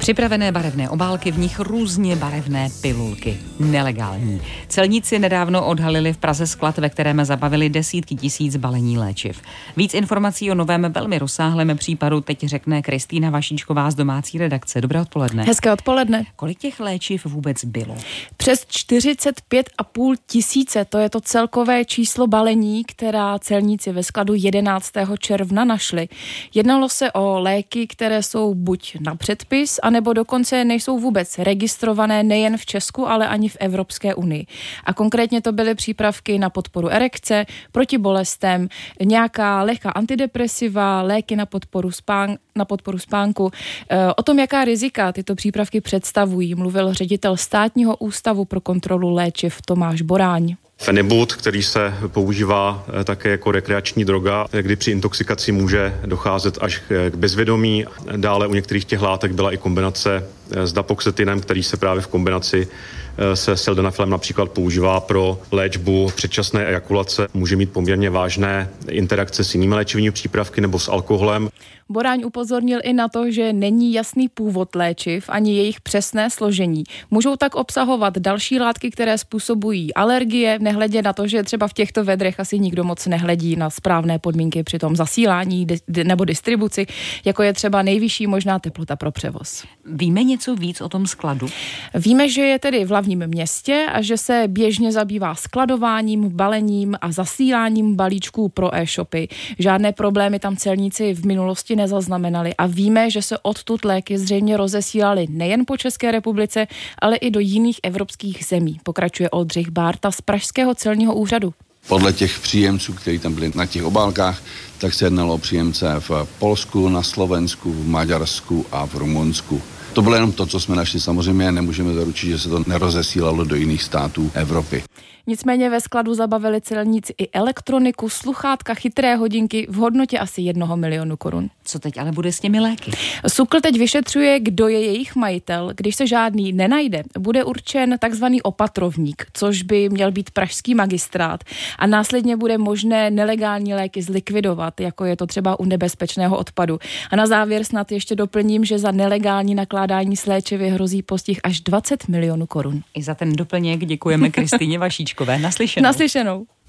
Připravené barevné obálky, v nich různě barevné pilulky. Nelegální. Celníci nedávno odhalili v Praze sklad, ve kterém zabavili desítky tisíc balení léčiv. Víc informací o novém velmi rozsáhlém případu teď řekne Kristýna Vašíčková z domácí redakce. Dobré odpoledne. Hezké odpoledne. Kolik těch léčiv vůbec bylo? Přes 45,5 tisíce, to je to celkové číslo balení, která celníci ve skladu 11. června našli. Jednalo se o léky, které jsou buď na předpis, anebo dokonce nejsou vůbec registrované nejen v Česku, ale ani v Evropské unii. A konkrétně to byly přípravky na podporu erekce, proti bolestem, nějaká lehká antidepresiva, léky na podporu spánku. O tom, jaká rizika tyto přípravky představují, mluvil ředitel Státního ústavu pro kontrolu léčiv Tomáš Boráň. Fenibut, který se používá také jako rekreační droga, kdy při intoxikaci může docházet až k bezvědomí. Dále u některých těch látek byla i kombinace s dapoxetinem, který se právě v kombinaci se sildenafilem například používá pro léčbu předčasné ejakulace. Může mít poměrně vážné interakce s jinými léčivými přípravky nebo s alkoholem. Boráň upozornil i na to, že není jasný původ léčiv ani jejich přesné složení. Můžou tak obsahovat další látky, které způsobují alergie, nehledě na to, že třeba v těchto vedrech asi nikdo moc nehledí na správné podmínky při tom zasílání nebo distribuci, jako je třeba nejvyšší možná teplota pro převoz. Víme něco víc o tom skladu? Víme, že je tedy v hlavním městě a že se běžně zabývá skladováním, balením a zasíláním balíčků pro e-shopy. Žádné problémy tam celníci v minulosti nezaznamenali a víme, že se odtud léky zřejmě rozesílaly nejen po České republice, ale i do jiných evropských zemí, pokračuje Oldřich Bárta z Pražského celního úřadu. Podle těch příjemců, kteří tam byli na těch obálkách, tak se jednalo o příjemce v Polsku, na Slovensku, v Maďarsku a v Rumunsku. To bylo jenom to, co jsme našli. Samozřejmě nemůžeme zaručit, že se to nerozesílalo do jiných států Evropy. Nicméně ve skladu zabavili celníci i elektroniku, sluchátka, chytré hodinky v hodnotě asi 1 milionu korun. Co teď ale bude s těmi léky? SÚKL teď vyšetřuje, kdo je jejich majitel. Když se žádný nenajde, bude určen takzvaný opatrovník, což by měl být pražský magistrát. A následně bude možné nelegální léky zlikvidovat, jako je to třeba u nebezpečného odpadu. A na závěr snad ještě doplním, že za nelegální nakládání s léčivy hrozí postih až 20 milionů korun. I za ten doplněk děkujeme Kristýně Vašíčkové. Naslyšenou. Naslyšenou.